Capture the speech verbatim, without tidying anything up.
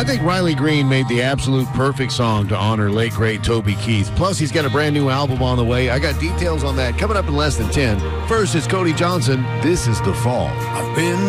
I think Riley Green made the absolute perfect song to honor late, great Toby Keith. Plus, he's got a brand new album on the way. I got details on that coming up in less than ten. First, it's Cody Johnson. This is The Fall. I've been